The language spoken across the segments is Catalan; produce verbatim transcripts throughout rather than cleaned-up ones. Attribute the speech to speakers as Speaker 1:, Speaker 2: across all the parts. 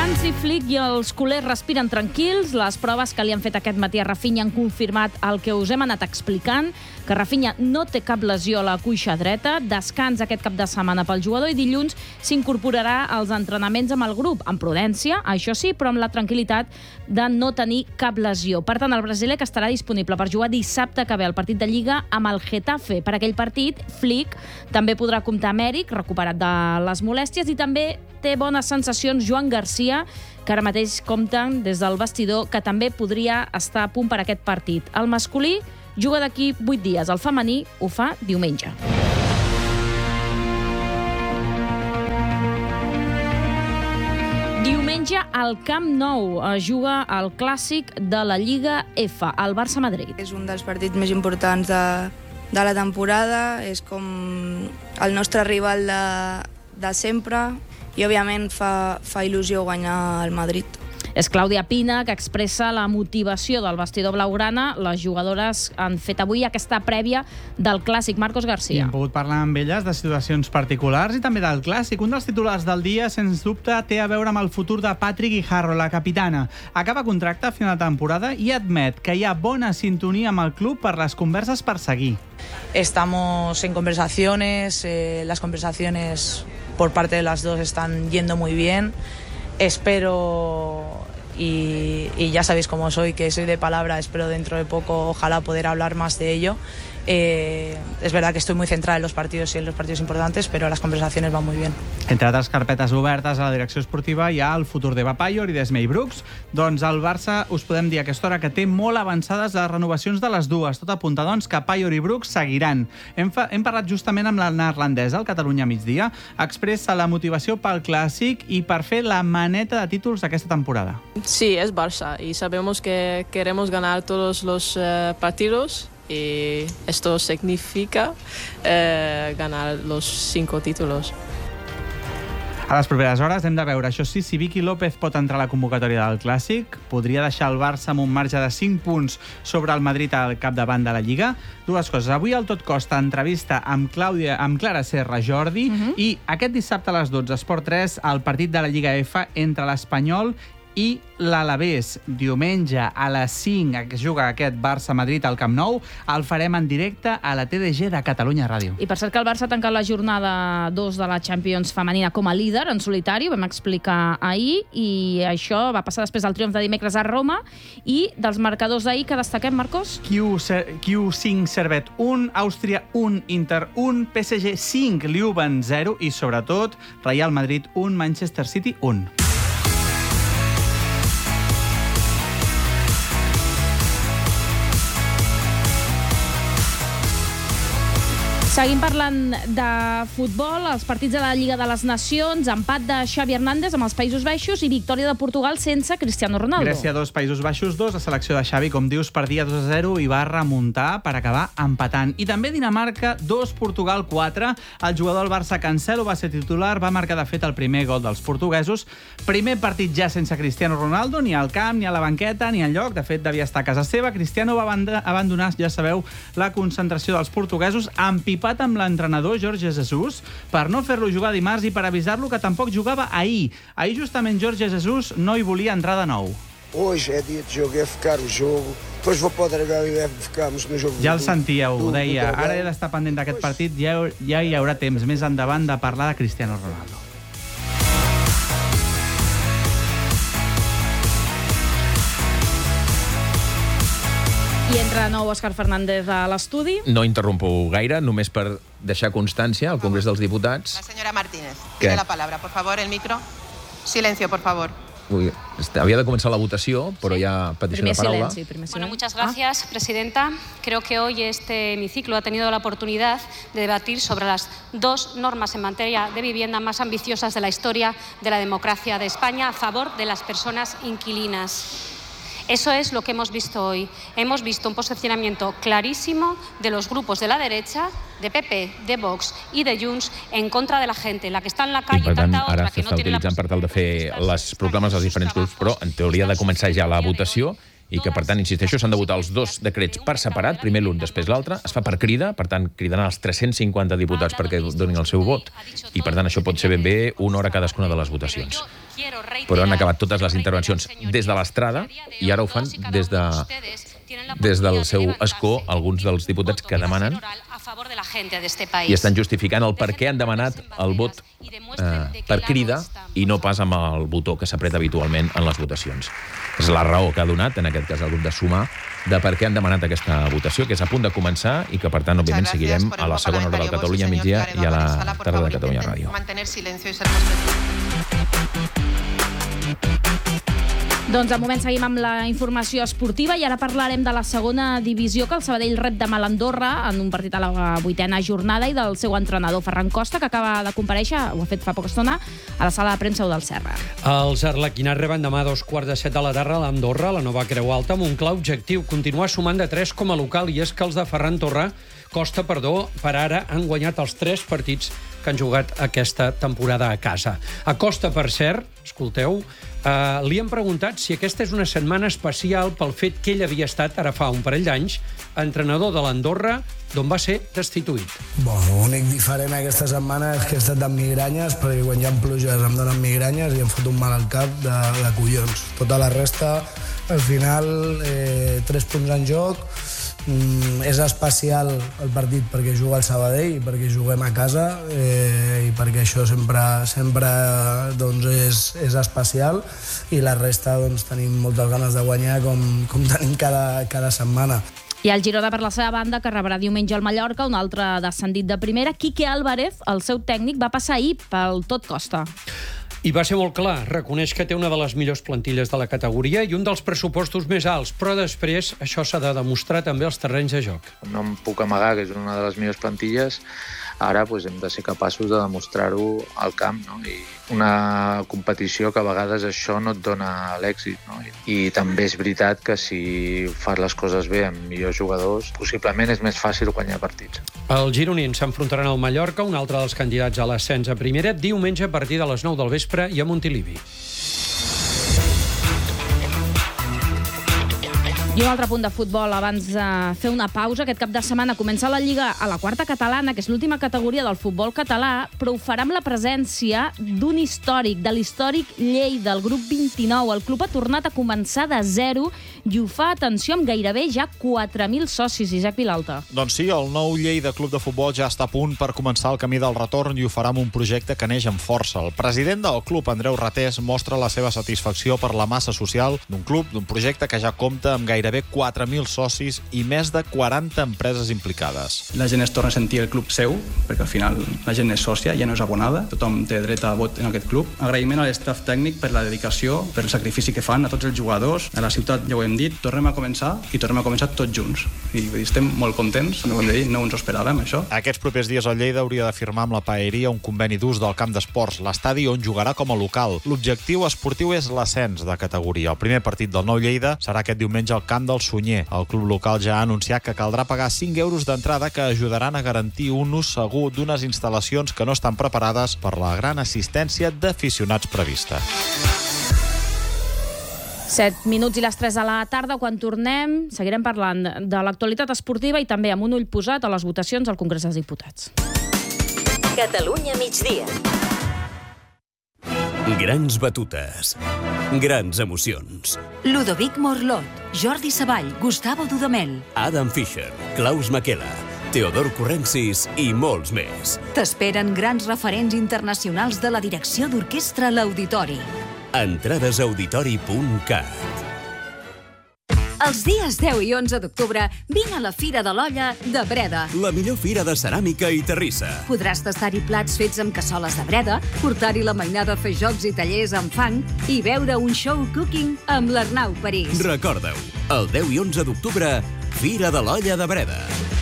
Speaker 1: Hansi Flick i els culers respiren tranquils. Les proves que li han fet aquest matí a Rafinha han confirmat el que us hem anat explicant, que Rafinha no té cap lesió a la cuixa dreta, descans aquest cap de setmana pel jugador i dilluns s'incorporarà als entrenaments amb el grup, amb prudència, això sí, però amb la tranquil·litat de no tenir cap lesió. Per tant, el brasiler que estarà disponible per jugar dissabte que ve al partit de Lliga amb el Getafe. Per aquell partit, Flick també podrà comptar amb Eric, recuperat de les molèsties, i també té bones sensacions Joan Garcia, que ara mateix compten des del vestidor que també podria estar a punt per aquest partit. El masculí juga d'aquí vuit dies, el femení ho fa diumenge. Diumenge al Camp Nou es juga el clàssic de la Lliga F, el Barça-Madrid.
Speaker 2: És un dels partits més importants de, de la temporada, és com el nostre rival de, de sempre, i òbviament fa, fa il·lusió guanyar el Madrid.
Speaker 1: És Clàudia Pina, que expressa la motivació del vestidor blaugrana. Les jugadores han fet avui aquesta prèvia del clàssic. Marcos Garcia.
Speaker 3: I hem pogut parlar amb elles de situacions particulars i també del clàssic. Un dels titulars del dia, sens dubte, té a veure amb el futur de Patrick Guijarro, la capitana. Acaba contracte a final de temporada i admet que hi ha bona sintonia amb el club per les converses per seguir.
Speaker 4: Estamos en conversaciones, eh, las conversaciones por parte de las dos están yendo muy bien. Espero, y, y ya sabéis cómo soy, que soy de palabra, espero dentro de poco, ojalá poder hablar más de ello. Eh, es verdad que estoy muy centrada en los partidos y en los partidos importantes, pero las conversaciones van muy bien.
Speaker 3: Entre altres carpetes obertes a la direcció esportiva hi ha el futur d'Eva Payor i d'Esmei Brooks. Doncs el Barça us podem dir a aquesta hora que té molt avançades les renovacions de les dues. Tot apunta, doncs, que Payor i Brooks seguiran. Hem, fa, hem parlat justament amb la neerlandesa, el Catalunya migdia, expressa la motivació pel clàssic i per fer la maneta de títols d'aquesta temporada.
Speaker 5: Sí, es Barça y sabemos que queremos ganar todos los uh, partidos. Y esto significa eh, ganar los cinco títulos.
Speaker 3: A les properes hores hem de veure, això sí, si Vicky López pot entrar a la convocatòria del Clàssic, podria deixar el Barça amb un marge de cinc punts sobre el Madrid al capdavant de la Lliga. Dues coses. Avui al Tot Costa entrevista amb, Clàudia, amb Clara Serra Jordi uh-huh. i aquest dissabte a les dotze, Esport tres, el partit de la Lliga F entre l'Espanyol i l'Alavés. Diumenge a les cinc que juga aquest Barça-Madrid al Camp Nou. El farem en directe a la T D G de Catalunya Ràdio.
Speaker 1: I per cert que el Barça ha tancat la jornada dos de la Champions femenina com a líder en solitari, ho vam explicar ahir, i això va passar després del triomf de dimecres a Roma. I dels marcadors d'ahir que destaquem, Marcos?
Speaker 3: Q cinc Servet un, Àustria un, Inter un, P S G cinc, Leuven zero i sobretot Real Madrid un, Manchester City un.
Speaker 1: Seguim parlant de futbol, els partits de la Lliga de les Nacions, empat de Xavi Hernández amb els Països Baixos i victòria de Portugal sense Cristiano Ronaldo.
Speaker 3: Grècia dos, Països Baixos dos, la selecció de Xavi, com dius, perdia dos a zero i va remuntar per acabar empatant. I també Dinamarca dos, Portugal quatre. El jugador del Barça, Cancelo, va ser titular, va marcar de fet el primer gol dels portuguesos. Primer partit ja sense Cristiano Ronaldo, ni al camp, ni a la banqueta, ni enlloc. De fet, devia estar a casa seva. Cristiano va abandonar, ja sabeu, la concentració dels portuguesos, empipat amb l'entrenador Jorge Jesus per no fer-lo jugar dimarts i per avisar-lo que tampoc jugava ahir. Ahir justament Jorge Jesus no hi volia entrar de nou.
Speaker 6: Hoje é dia de jogo, é focar o jogo. Depois vou para o Dragão i focarmos no jogo.
Speaker 3: Ja el sentíeu, ho deia. Ara he d'estar pendent d'aquest partit, ja, ja hi haurà temps més endavant de parlar de Cristiano Ronaldo.
Speaker 1: I entra de nou Òscar Fernández a l'estudi.
Speaker 7: No interrompo gaire, només per deixar constància al Congrés dels Diputats.
Speaker 8: La senyora Martínez,
Speaker 7: ¿Qué?
Speaker 8: tiene la palabra. Por favor, el micro. Silencio, por favor.
Speaker 7: Uy, había de comenzar la votación, pero ya petición
Speaker 1: Primer
Speaker 7: de palabra.
Speaker 1: silenci, primer
Speaker 9: Bueno,
Speaker 1: silenci.
Speaker 9: muchas gracias, ah. Presidenta. Creo que hoy este hemiciclo ha tenido la oportunidad de debatir sobre las dos normas en materia de vivienda más ambiciosas de la historia de la democracia de España a favor de las personas inquilinas. Eso es lo que hemos visto hoy. Hemos visto un posicionamiento clarísimo de los grupos de la derecha, de P P, de Vox i de Junts en contra de la gente, la que està en la calle i tanta otra
Speaker 7: ara
Speaker 9: que no
Speaker 7: s'està
Speaker 9: tiene la
Speaker 7: utilitzant per tal de fer les proclames dels diferents grups, però en teoria ha de començar ja la votació i que, per tant, insisteixo, s'han de votar els dos decrets per separat, primer l'un, després l'altre, es fa per crida, per tant, cridaran els tres-cents cinquanta diputats perquè donin el seu vot, i, per tant, això pot ser ben bé una hora cadascuna de les votacions. Però han acabat totes les intervencions des de l'estrada i ara ho fan des de des del seu escó alguns dels diputats que demanen i estan justificant el per què han demanat el vot eh, per crida i no pas amb el botó que s'apreta habitualment en les votacions. És la raó que ha donat, en aquest cas, el grup de Sumar, de per què han demanat aquesta votació, que és a punt de començar i que, per tant, òbviament, seguirem a la segona hora del Catalunya Migdia i a la tarda de Catalunya Ràdio.
Speaker 1: Doncs de moment seguim amb la informació esportiva i ara parlarem de la segona divisió que el Sabadell rep demà a l'Andorra en un partit a la vuitena jornada i del seu entrenador Ferran Costa, que acaba de comparèixer, ho ha fet fa poca estona, a la sala de premsa del Serra.
Speaker 10: Els arlequinats reben demà a dos quarts de set de la tarda a l'Andorra, la nova Creu Alta, amb un clar objectiu, continuar sumant de tres com a local, i és que els de Ferran Torra Costa, perdó, per ara han guanyat els tres partits que han jugat aquesta temporada a casa. A Costa, per cert, escolteu, eh, li han preguntat si aquesta és una setmana especial pel fet que ell havia estat, ara fa un parell d'anys, entrenador de l'Andorra, d'on va ser destituït.
Speaker 11: Bon, l'únic diferent aquesta setmana és que he estat amb migranyes, perquè quan hi ha pluges em donen migranyes i em fot un mal al cap de, de collons. Tota la resta, al final, eh, tres punts en joc. Mm, és especial el partit perquè juga al Sabadell, perquè juguem a casa eh, i perquè això sempre, sempre doncs és, és especial, i la resta doncs, tenim moltes ganes de guanyar com, com tenim cada, cada setmana.
Speaker 1: I el Girona, per la seva banda, que rebrà diumenge al Mallorca, un altre descendit de primera. Quique Álvarez, el seu tècnic, va passar ahir pel tot Costa.
Speaker 10: I va ser molt clar, reconeix que té una de les millors plantilles de la categoria i un dels pressupostos més alts, però després això s'ha de demostrar també als terrenys de joc.
Speaker 12: No em puc amagar que és una de les millors plantilles, ara doncs, hem de ser capaços de demostrar-ho al camp, no? I una competició que a vegades això no et dona l'èxit, no? I, I també és veritat que si fas les coses bé amb millors jugadors, possiblement és més fàcil guanyar partits.
Speaker 10: Els gironins s'enfrontaran al Mallorca, un altre dels candidats a l'ascens a primera, diumenge a partir de les nou del vespre i a Montilivi.
Speaker 1: I un altre punt de futbol abans de fer una pausa. Aquest cap de setmana comença la Lliga a la quarta catalana, que és l'última categoria del futbol català, però ho farà amb la presència d'un històric, de l'històric Lleida, del grup vint-i-nou. El club ha tornat a començar de zero i ho fa, atenció, amb gairebé ja quatre mil socis. Isaac Vilalta.
Speaker 13: Doncs sí, el nou Lleida Club de Futbol ja està a punt per començar el camí del retorn i ho farà amb un projecte que neix amb força. El president del club, Andreu Ratés, mostra la seva satisfacció per la massa social d'un club, d'un projecte que ja compta amb gairebé gairebé quatre mil socis i més de quaranta empreses implicades.
Speaker 14: La gent es torna a sentir el club seu, perquè al final la gent és sòcia, ja no és abonada, tothom té dret a vot en aquest club. Agraïment a l'estaf tècnic per la dedicació, per el sacrifici que fan a tots els jugadors. A la ciutat ja ho hem dit, tornem a començar i tornem a començar tots junts. I estem molt contents, no ho hem de dir, no ens ho esperàvem, això.
Speaker 13: Aquests propers dies el Lleida hauria de firmar amb la Paeria un conveni d'ús del camp d'esports, l'estadi on jugarà com a local. L'objectiu esportiu és l'ascens de categoria. El primer partit del nou Lleida serà aquest diumenge al camp del Sunyer. El club local ja ha anunciat que caldrà pagar cinc euros d'entrada que ajudaran a garantir un ús segur d'unes instal·lacions que no estan preparades per la gran assistència d'aficionats prevista.
Speaker 1: set minuts i les tres de la tarda. Quan tornem, seguirem parlant de l'actualitat esportiva i també amb un ull posat a les votacions al Congrés dels Diputats.
Speaker 15: Catalunya migdia.
Speaker 16: Grans batutes. Grans emocions.
Speaker 15: Ludovic Morlot, Jordi Savall, Gustavo Dudamel,
Speaker 16: Adam Fischer, Klaus Makela, Teodor Currencis i molts més.
Speaker 15: T'esperen grans referents internacionals de la direcció d'orquestra a l'Auditori.
Speaker 16: Entrades a auditori punt cat.
Speaker 15: Els dies deu i onze d'octubre vine a la Fira de l'Olla de Breda.
Speaker 16: La millor fira de ceràmica i terrissa.
Speaker 15: Podràs tastar-hi plats fets amb cassoles de Breda, portar-hi la mainada a fer jocs i tallers amb fang i veure un show cooking amb l'Arnau París.
Speaker 16: Recorda-ho, el deu i onze d'octubre, Fira de l'Olla de Breda.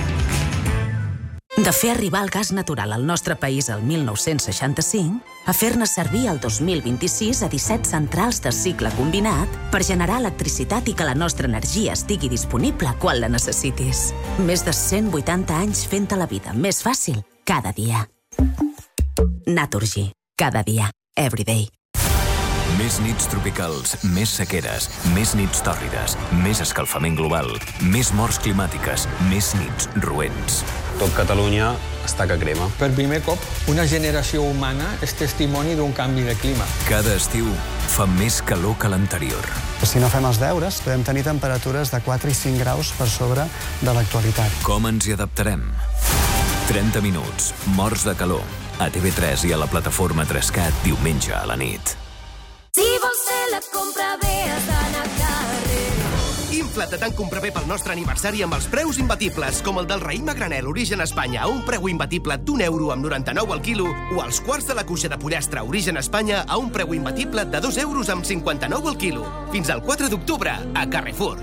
Speaker 17: De fer arribar el gas natural al nostre país el mil nou-cents seixanta-cinc a fer-ne servir el dos mil vint-i-sis a disset centrals de cicle combinat per generar electricitat i que la nostra energia estigui disponible quan la necessitis. Més de cent vuitanta anys fent-te la vida més fàcil cada dia. Naturgy. Cada dia. Every day.
Speaker 18: Més nits tropicals, més sequeres, més nits tòrrides, més escalfament global, més morts climàtiques, més nits roents.
Speaker 19: Tot Catalunya està que crema.
Speaker 20: Per primer cop, una generació humana és testimoni d'un canvi de clima.
Speaker 18: Cada estiu fa més calor que l'anterior.
Speaker 21: Si no fem els deures, podem tenir temperatures de quatre i cinc graus per sobre de l'actualitat.
Speaker 18: Com ens hi adaptarem? trenta minuts, morts de calor. A T V tres i a la plataforma Trescat, diumenge a la nit.
Speaker 22: Si vols fer la compra bé, has d'anar a carrer.
Speaker 23: Infla't de tant comprar bé pel nostre aniversari amb els preus imbatibles, com el del raïm a granel Origen Espanya a un preu imbatible d'un euro amb noranta-nou al quilo, o els quarts de la cuixa de pollastre Origen Espanya a un preu imbatible de dos euros amb cinquanta-nou al quilo. Fins al quatre d'octubre, a Carrefour.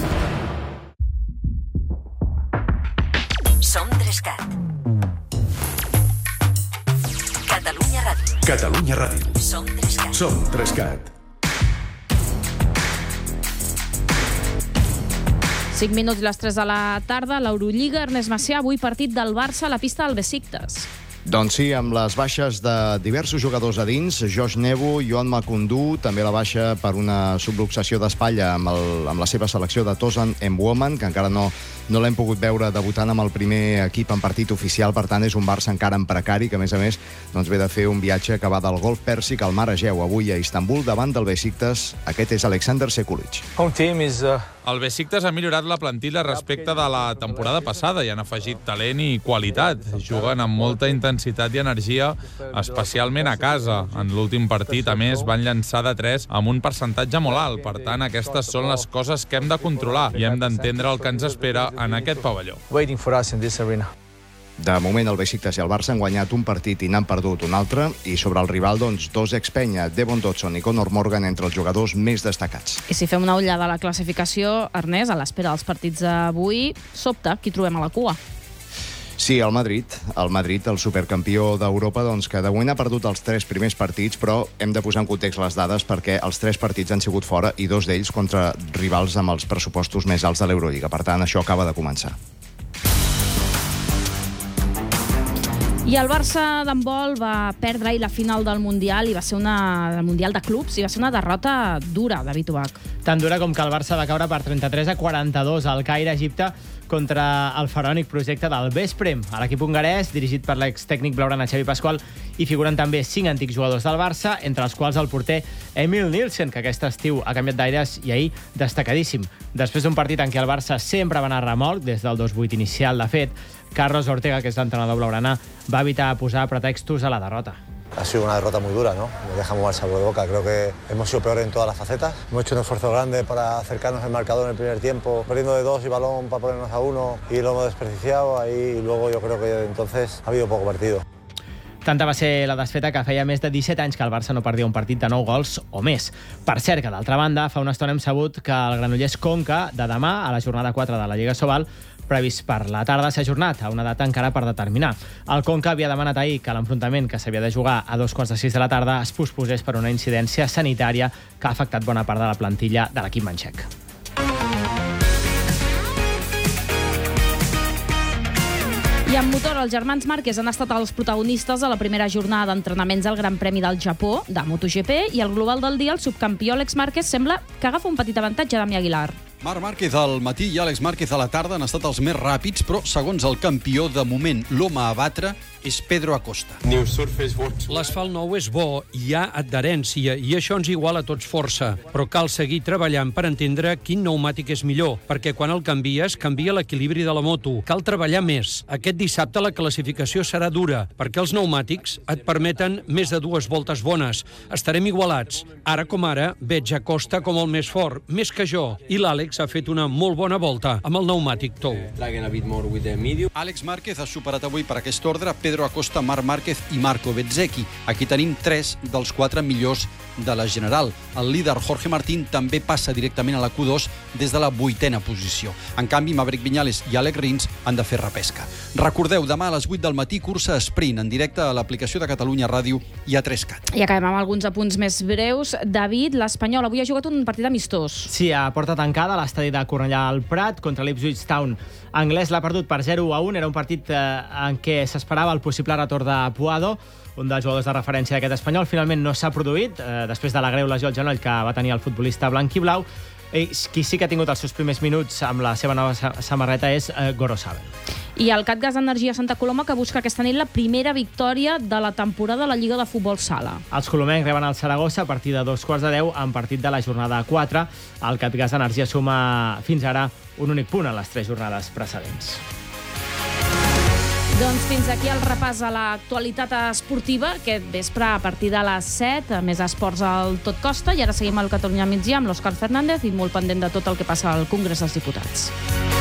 Speaker 15: Som Trescat. Catalunya Ràdio.
Speaker 24: Catalunya Ràdio.
Speaker 15: Som Trescat.
Speaker 24: Som Trescat.
Speaker 1: cinc minuts i les tres de la tarda, l'Eurolliga, Ernest Macià, avui partit del Barça a la pista del Besiktas.
Speaker 25: Doncs sí, amb les baixes de diversos jugadors a dins, Josh Nevo, Joan Macundú, també la baixa per una subluxació d'espatlla amb, el, amb la seva selecció de Tozan Mwoman, que encara no, no l'hem pogut veure debutant amb el primer equip en partit oficial, per tant és un Barça encara en precari, que a més a més doncs ve de fer un viatge que va del Golf Pèrsic al Mar Egeu, avui a Istanbul, davant del Besiktas. Aquest és Alexander Sekulic.
Speaker 26: Home team is... Uh... El Besiktas ha millorat la plantilla respecte de la temporada passada i han afegit talent i qualitat. Juguen amb molta intensitat i energia, especialment a casa. En l'últim partit, a més, van llançar de tres amb un percentatge molt alt. Per tant, aquestes són les coses que hem de controlar i hem d'entendre el que ens espera en aquest pavelló.
Speaker 25: Waiting for us in this arena. De moment, el Besiktas i el Barça han guanyat un partit i n'han perdut un altre, i sobre el rival, doncs, dos expenya, Devon Dodson i Conor Morgan, entre els jugadors més destacats.
Speaker 1: I si fem una ullada a la classificació, Ernest, a l'espera dels partits d'avui, sobta, qui trobem a la cua?
Speaker 25: Sí, el Madrid, el Madrid, el supercampió d'Europa, doncs, que de moment ha perdut els tres primers partits, però hem de posar en context les dades perquè els tres partits han sigut fora i dos d'ells contra rivals amb els pressupostos més alts de l'Eurolliga. Per tant, això acaba de començar.
Speaker 1: I el Barça d'handbol va perdre ahir la final del Mundial i va ser una del Mundial de clubs i va ser una derrota dura, David Ubach.
Speaker 27: Tan dura com que el Barça va caure per trenta-tres a quaranta-dos al Caire, Egipte, contra el faraònic projecte del Vesprem. A l'equip hongarès, dirigit per l'extècnic blaugrana Xavi Pasqual, hi figuren també cinc antics jugadors del Barça, entre els quals el porter Emil Nielsen, que aquest estiu ha canviat d'aires i ahir destacadíssim. Després d'un partit en què el Barça sempre va anar a remolc, des del dos vuit inicial, de fet, Carlos Ortega, que és l'entrenador blaugrana, va evitar posar pretextos a la derrota.
Speaker 28: Ha sido una derrota muy dura, ¿no? Me deja muy mal sabor de boca. Creo que hemos sido peores en todas las facetas. Hemos hecho un esfuerzo grande para acercarnos al marcador en el primer tiempo, perdiendo de dos y balón para ponernos a uno, y lo hemos desperdiciado. Ahí y luego yo creo que desde entonces ha habido poco partido.
Speaker 27: Tanta va ser la desfeta que feia més de disset anys que el Barça no perdia un partit de nou gols o més. Per cert, que d'altra banda, fa una estona hem sabut que el Granollers Conca, de demà, a la jornada quatre de la Lliga Sobal, previst per la tarda, s'ha ajornat a una data encara per determinar. El Conca havia demanat ahir que l'enfrontament, que s'havia de jugar a dos quarts de sis de la tarda, es posposés per una incidència sanitària que ha afectat bona part de la plantilla de l'equip manxec.
Speaker 1: I en motor, els germans Márquez han estat els protagonistes de la primera jornada d'entrenaments al Gran Premi del Japó, de MotoGP, i el global del dia, el subcampió Àlex Márquez, sembla que agafa un petit avantatge a Dami Aguilar.
Speaker 29: Marc Márquez al matí i Àlex Márquez a la tarda han estat els més ràpids, però segons el campió, de moment l'home a batre és Pedro Acosta.
Speaker 10: L'asfalt nou és bo, hi ha adherència i això ens iguala a tots força, però cal seguir treballant per entendre quin pneumàtic és millor, perquè quan el canvies, canvia l'equilibri de la moto. Cal treballar més. Aquest dissabte la classificació serà dura, perquè els pneumàtics et permeten més de dues voltes bones. Estarem igualats. Ara com ara, veig Acosta com el més fort, més que jo, i l'Àlex ha fet una molt bona volta amb el pneumàtic tou.
Speaker 29: Àlex Márquez ha superat avui per aquest ordre Pedro Acosta, Marc Márquez i Marco Bezzecchi. Aquí tenim tres dels quatre millors de la general. El líder Jorge Martín també passa directament a la Q dos des de la vuitena posició. En canvi, Maverick Viñales i Alex Rins han de fer repesca. Recordeu, demà a les vuit del matí, cursa sprint en directe a l'aplicació de Catalunya Ràdio i a Trescat.
Speaker 1: I acabem amb alguns apunts més breus. David, l'Espanyol avui ha jugat un partit amistós.
Speaker 27: Sí, a porta tancada a l'estadi de Cornellà al Prat contra l'Ipswich Town. Anglès l'ha perdut per zero a un. Era un partit eh, en què s'esperava el possible retorn de Puado, un dels jugadors de referència d'aquest espanyol. Finalment no s'ha produït, eh, després de la greu lesió al genoll que va tenir el futbolista blanc i blau. I qui sí que ha tingut els seus primers minuts amb la seva nova samarreta és eh, Gorosabel.
Speaker 1: I el Catgas Energia Santa Coloma, que busca aquesta nit la primera victòria de la temporada a la Lliga de Futbol Sala.
Speaker 27: Els colomencs reben el Saragossa a partir de dos quarts de deu en partit de la jornada quatre. El Catgas Energia suma fins ara un únic punt en les tres jornades precedents.
Speaker 1: Doncs fins aquí el repàs a l'actualitat esportiva aquest vespre a partir de les set, més esports al Tot Costa, i ara seguim al Catalunya migdia amb l'Òscar Fernández i molt pendent de tot el que passa al Congrés dels Diputats.